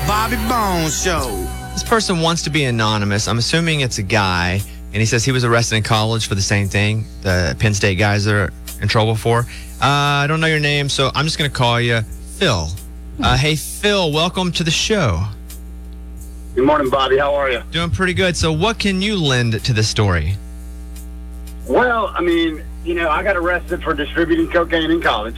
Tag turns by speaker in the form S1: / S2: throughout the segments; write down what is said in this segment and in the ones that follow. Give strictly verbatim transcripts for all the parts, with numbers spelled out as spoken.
S1: Bobby Bones Show.
S2: This person wants to be anonymous. I'm assuming it's a guy, and he says he was arrested in college for the same thing the Penn State guys are in trouble for. Uh, I don't know your name, so I'm just going to call you Phil. Uh, hey, Phil, welcome to the show.
S3: Good morning, Bobby. How are you?
S2: Doing pretty good. So what can you lend to this story?
S3: Well, I mean, you know, I got arrested for distributing cocaine in college.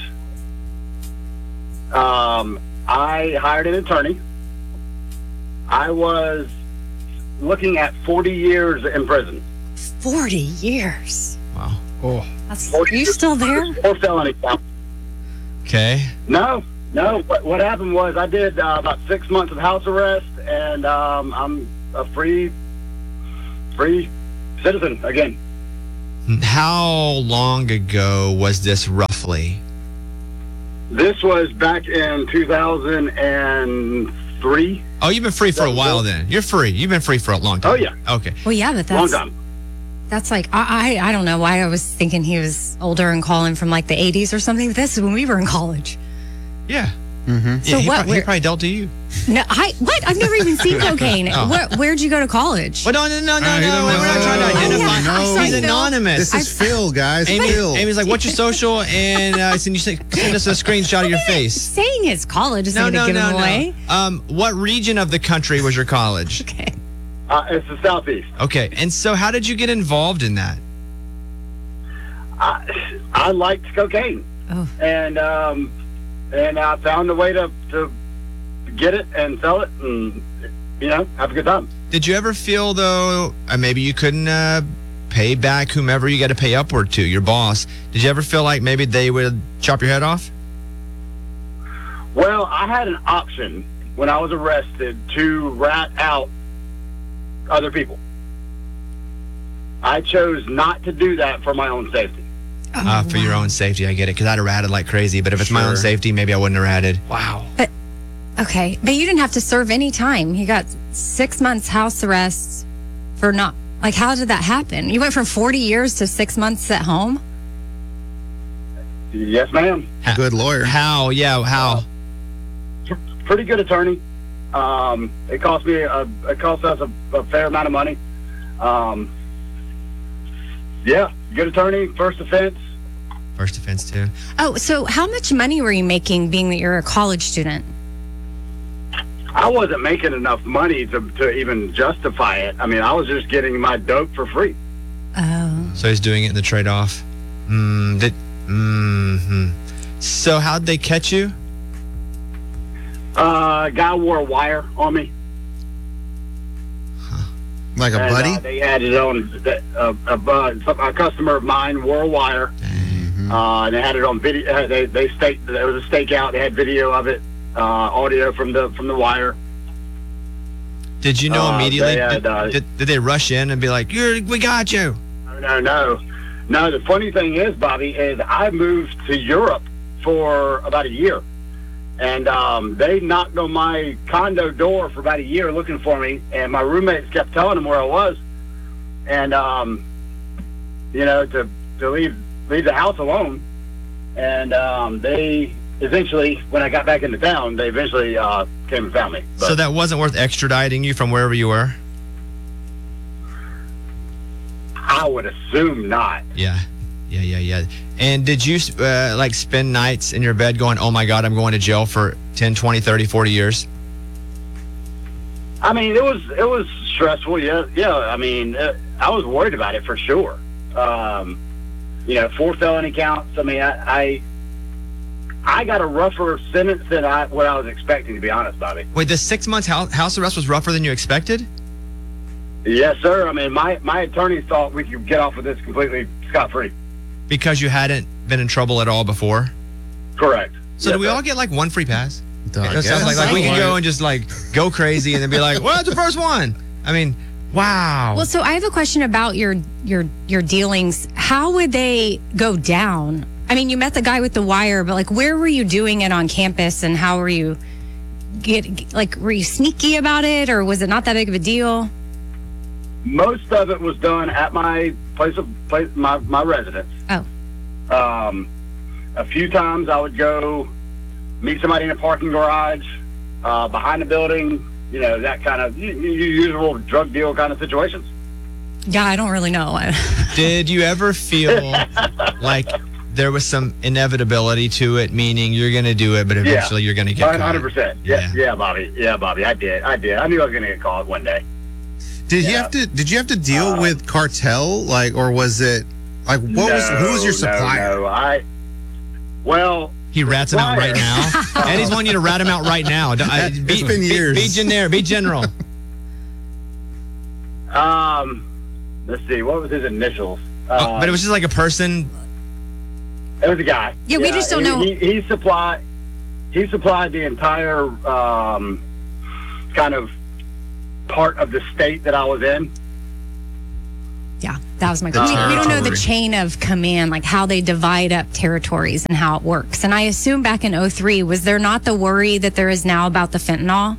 S3: Um, I hired an attorney. I was looking at forty years in prison.
S4: forty years.
S2: Wow.
S4: Oh. That's, are you still there?
S3: Four felony counts.
S2: Okay.
S3: No, no. What, what happened was I did uh, about six months of house arrest, and um, I'm a free, free citizen again.
S2: How long ago was this roughly?
S3: This was back in two thousand three.
S2: Oh, you've been free for a while then. You're free. You've been free for a long time.
S3: Oh, yeah.
S2: Okay.
S4: Well, yeah, but
S3: Long
S4: that's
S3: time.
S4: that's like I, I I don't know why I was thinking he was older and calling from like the eighties or something. But this is when we were in college.
S2: Yeah.
S4: Mm-hmm.
S2: Yeah,
S4: So
S2: he,
S4: what?
S2: pro- he
S4: Where-
S2: probably dealt to you.
S4: No, I what? I've never even seen cocaine.
S2: Oh.
S4: Where, where'd you go to college?
S2: Well, no, no, no, no,
S5: Uh, he
S2: no.
S5: don't
S2: We're not
S5: know.
S2: trying to
S5: Oh,
S2: identify.
S4: yeah. I'm sorry,
S2: He's
S4: Phil.
S2: anonymous.
S5: This is Phil, guys.
S2: Amy,
S5: Phil.
S2: Amy's like, what's your social? And uh, send, you, send us a screenshot of your face.
S4: Saying his college is
S2: No,
S4: going to
S2: no,
S4: give
S2: no,
S4: him away.
S2: no. Um, what region of the country was your college?
S4: Okay.
S3: Uh, it's the Southeast.
S2: Okay, and so how did you get involved in that?
S3: I, I liked cocaine.
S4: Oh.
S3: And um, and I found a way to, to get it and sell it and, you know, have a good time.
S2: Did you ever feel, though, uh, maybe you couldn't uh, pay back whomever you got to pay upward to, your boss? Did you ever feel like maybe they would chop your head off?
S3: Well, I had an option when I was arrested to rat out other people. I chose not to do that for my own safety.
S4: Oh,
S2: Uh, for your own safety, I get it, because I'd have ratted like crazy. But if it's my own
S5: Sure.
S2: safety, maybe I wouldn't have ratted. Wow.
S4: Okay, but you didn't have to serve any time. You got six months house arrest for not. Like, how did that happen? You went from forty years to six months at home.
S3: Yes, ma'am.
S5: Good lawyer.
S2: How? Yeah, how?
S3: Pretty good attorney. Um, it cost me a, it cost us a, a fair amount of money. Um, yeah, good attorney. First offense.
S2: First offense, too.
S4: Oh, so how much money were you making, being that you're a college student?
S3: I wasn't making enough money to, to even justify it. I mean, I was just getting my dope for free.
S4: Oh,
S2: So he's doing it in the trade-off. Mm, did, mm-hmm. So how'd they catch you?
S3: Uh, guy wore a wire on me.
S5: Like a
S3: and,
S5: buddy?
S3: Uh, they had it on the- a, a, a customer of mine wore a wire. Uh, and they had it on video. uh, They they staked. There was a stakeout. They had video of it, uh, audio from the from the wire.
S2: Did you know
S3: Uh,
S2: immediately?
S3: they had,
S2: did,
S3: uh,
S2: did, did they rush in and be like, You're, we got you?
S3: No, no, no, no. The funny thing is, Bobby, is I moved to Europe for about a year, and um, they knocked on my condo door for about a year looking for me, and my roommates kept telling them where I was, and um, you know, to to leave leave the house alone, and um, they eventually, when I got back into town, they eventually uh, came and found me. But
S2: So that wasn't worth extraditing you from wherever you were?
S3: I would assume not.
S2: Yeah. Yeah, yeah, yeah. And did you, uh, like, spend nights in your bed going, oh, my God, I'm going to jail for ten, twenty, thirty, forty years?
S3: I mean, it was it was stressful. Yeah, yeah. I mean, uh, I was worried about it for sure. Um, you know, four felony counts. I mean, I, I I got a rougher sentence than I what I was expecting, to be honest, Bobby.
S2: Wait, the six months house, house arrest was rougher than you expected?
S3: Yes, sir. I mean, my my attorney thought we could get off with this completely scot free.
S2: Because you hadn't been in trouble at all before?
S3: Correct.
S2: So
S3: Yes,
S2: do we
S3: sir.
S2: all get like one free pass?
S5: I
S2: It sounds like,
S5: guess.
S2: like we can go and just like go crazy and then be like, well, that's the first one. I mean, wow.
S4: well, so I have a question about your your your dealings. How would they go down? I mean, you met the guy with the wire, but like, where were you doing it on campus, and how were you get like? Were you sneaky about it, or was it not that big of a deal?
S3: Most of it was done at my place of place my my residence.
S4: Oh.
S3: Um, a few times I would go meet somebody in a parking garage, uh, behind the building, you know, that kind of u- u- usual drug deal kind of situations.
S4: Yeah, I don't really know.
S2: Did you ever feel like there was some inevitability to it, meaning you're going to do it, but eventually you're going to get
S3: one
S2: caught?
S3: hundred percent. Yeah. yeah, Bobby. Yeah, Bobby. I did. I did. I knew I was going to get caught one day.
S5: Did you
S3: Yeah.
S5: have to? Did you have to deal
S3: Uh,
S5: with cartel, like, or was it like what was who was your
S3: No,
S5: supplier?
S3: No, no. I. Well,
S2: He rats him out right now. Eddie's wanting you to rat him out right now. Don't- I-
S5: It's
S2: be,
S5: been
S2: be-
S5: years.
S2: Be, generic. Be general.
S3: um, let's see. What was his initials?
S2: Oh,
S3: Um,
S2: but it was just like a person.
S3: It was a guy.
S4: Yeah, we just don't
S3: he,
S4: know-
S3: He, he supplied. He supplied the entire um, kind of part of the state that I was in.
S4: Yeah, that was my
S5: The
S4: question. We, we don't know the
S5: territory.
S4: chain of command, like how they divide up territories and how it works. And I assume back in oh three, was there not the worry that there is now about the fentanyl?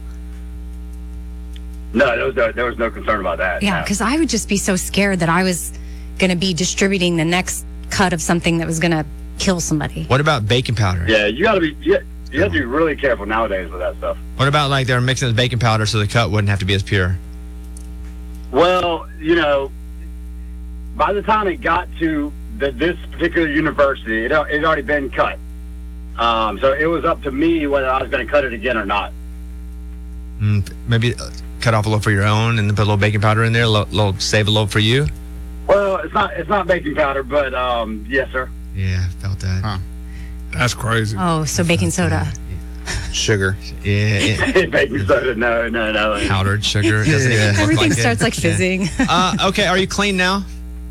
S3: No, there was no, there was no concern about that.
S4: Yeah,
S3: no.
S4: because I would just be so scared that I was going to be distributing the next cut of something that was going to kill somebody.
S2: What about baking powder?
S3: Yeah, you got to be. You, you have to be really careful nowadays with that stuff.
S2: What about like they're mixing the baking powder so the cut wouldn't have to be as pure?
S3: Well, you know, by the time it got to the, this particular university, it it had already been cut. Um, so it was up to me whether I was going to cut it again or not.
S2: Mm, maybe uh, cut off a little for your own and then put a little baking powder in there, a little, little save a little for you.
S3: Well, it's not it's not baking powder, but um, yes, sir.
S2: Yeah, felt that.
S5: Huh.
S1: That's crazy.
S4: Oh, so baking soda.
S5: Sugar.
S2: Yeah, it,
S3: Baking soda, no, no, no.
S2: powdered sugar. It doesn't even look
S4: Everything
S2: like it.
S4: starts like
S2: Yeah.
S4: fizzing.
S2: Uh, okay, are you clean now?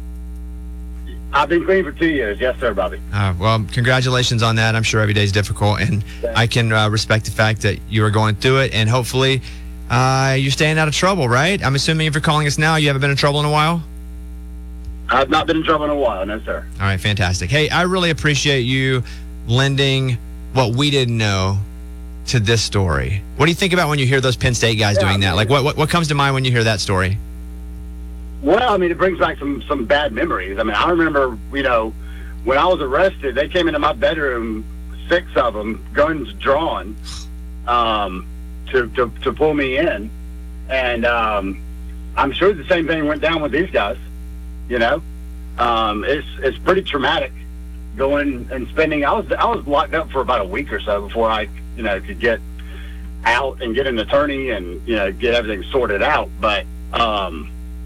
S3: I've been clean for two years. Yes, sir, Bobby.
S2: Uh, well, congratulations on that. I'm sure every day is difficult, and I can uh, respect the fact that you are going through it, and hopefully uh, you're staying out of trouble, right? I'm assuming if you're calling us now, you haven't been in trouble in a while?
S3: I've not been in trouble in a while, no, sir.
S2: All right, fantastic. Hey, I really appreciate you lending what we didn't know to this story. What do you think about when you hear those Penn State guys
S3: Yeah,
S2: doing that?
S3: man.
S2: Like, what, what what comes to mind when you hear that story?
S3: Well, I mean, it brings back some some bad memories. I mean, I remember, you know, when I was arrested, they came into my bedroom, six of them, guns drawn, um, to, to to pull me in, and um, I'm sure the same thing went down with these guys. You know, um, it's it's pretty traumatic going and spending. I was I was locked up for about a week or so before I, you know, could get out and get an attorney and, you know, get everything sorted out. But um,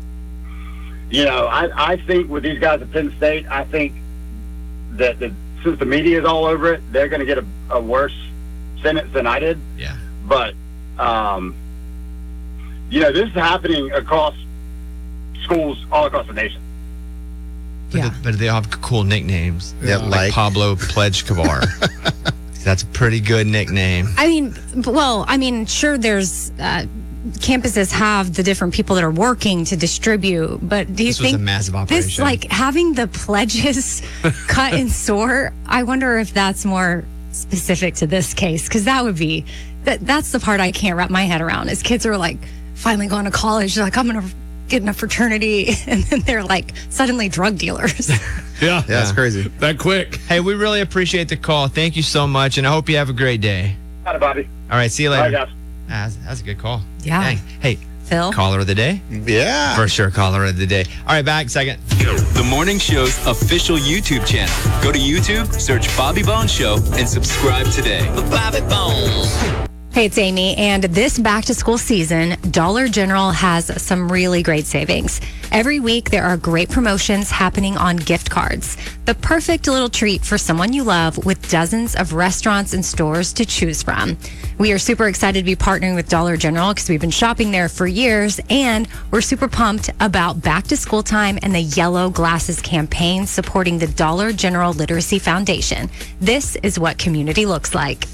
S3: you know, I, I think with these guys at Penn State, I think that the, since the media is all over it, they're going to get a, a worse sentence than I did.
S2: Yeah.
S3: But, um, you know, this is happening across schools all across the nation.
S2: But,
S4: Yeah.
S2: the, but they all have cool nicknames.
S5: Yeah,
S2: like,
S5: like-
S2: Pablo Pledge Kavar. That's a pretty good nickname.
S4: I mean, b- well, I mean, sure, there's uh, campuses have the different people that are working to distribute, but do you
S2: This was
S4: think
S2: a massive
S4: this,
S2: operation.
S4: like having the pledges cut and sort? I wonder if that's more specific to this case, because that would be that. That's the part I can't wrap my head around. Is kids are like finally going to college, they're like, I'm gonna get in a fraternity, and then they're like suddenly drug dealers.
S1: Yeah.
S5: Yeah, that's crazy.
S1: That quick.
S2: Hey, we really appreciate the call. Thank you so much, and I hope you have a great day.
S3: Hi, Bobby.
S2: All right, see you
S3: All
S2: later.
S3: right, guys.
S2: Ah, that's, that's a good call.
S4: Yeah.
S2: Dang. Hey,
S4: Phil,
S2: caller of the day?
S5: Yeah.
S2: For sure, caller of the day. All right, back second.
S6: The morning show's official YouTube channel. Go to YouTube, search Bobby Bones Show, and subscribe today. Bobby Bones.
S4: hey, it's Amy, and this back to school season, Dollar General has some really great savings. Every week, there are great promotions happening on gift cards. The perfect little treat for someone you love with dozens of restaurants and stores to choose from. We are super excited to be partnering with Dollar General because we've been shopping there for years, and we're super pumped about back to school time and the Yellow Glasses campaign supporting the Dollar General Literacy Foundation. This is what community looks like.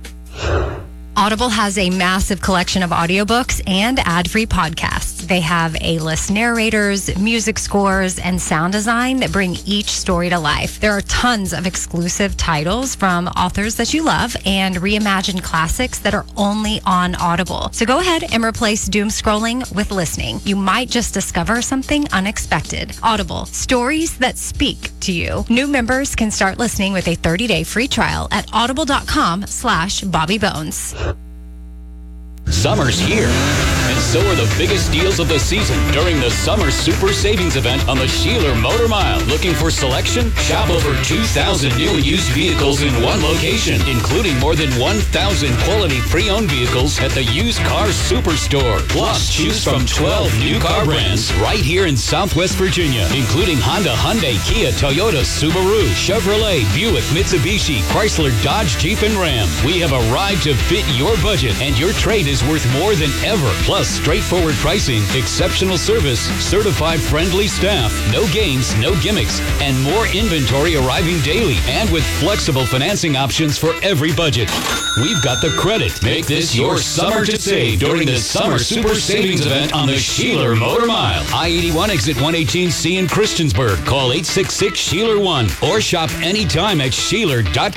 S4: Audible has a massive collection of audiobooks and ad-free podcasts. They have A-list narrators, music scores, and sound design that bring each story to life. There are tons of exclusive titles from authors that you love and reimagined classics that are only on Audible. So go ahead and replace doom scrolling with listening. You might just discover something unexpected. Audible, stories that speak to you. New members can start listening with a thirty-day free trial at audible.com slash Bobby Bones.
S7: Summer's here, and so are the biggest deals of the season during the Summer Super Savings Event on the Sheeler Motor Mile. Looking for selection? Shop over two thousand new and used vehicles in one location, including more than one thousand quality pre-owned vehicles at the Used Car Superstore. Plus, choose from twelve new car brands right here in Southwest Virginia, including Honda, Hyundai, Kia, Toyota, Subaru, Chevrolet, Buick, Mitsubishi, Chrysler, Dodge, Jeep, and Ram. We have arrived to fit your budget, and your trade is worth more than ever. Plus, straightforward pricing, exceptional service, certified friendly staff, no games, no gimmicks, and more inventory arriving daily, and with flexible financing options for every budget. We've got the credit. Make this your summer to save during the Summer Super Savings Event on the Sheeler Motor Mile. I eighty-one exit one eighteen C in Christiansburg. Call eight six six, Sheeler one or shop anytime at Sheeler dot com.